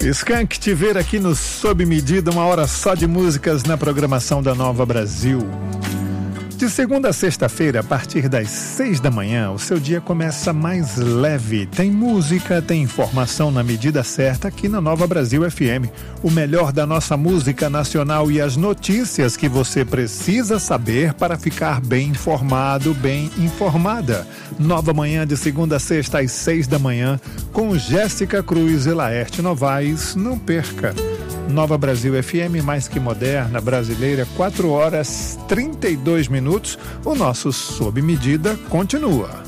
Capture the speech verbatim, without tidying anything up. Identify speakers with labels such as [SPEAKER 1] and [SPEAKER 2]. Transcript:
[SPEAKER 1] Skank te ver aqui no Sob Medida, uma hora só de músicas na programação da Nova Brasil. De segunda a sexta-feira, a partir das seis da manhã, o seu dia começa mais leve. Tem música, tem informação na medida certa aqui na Nova Brasil F M. O melhor da nossa música nacional e as notícias que você precisa saber para ficar bem informado, bem informada. Nova Manhã de segunda a sexta às seis da manhã, com Jéssica Cruz e Laerte Novaes. Não perca! Nova Brasil F M, mais que moderna, brasileira, quatro horas trinta e dois minutos. O nosso Sob Medida continua.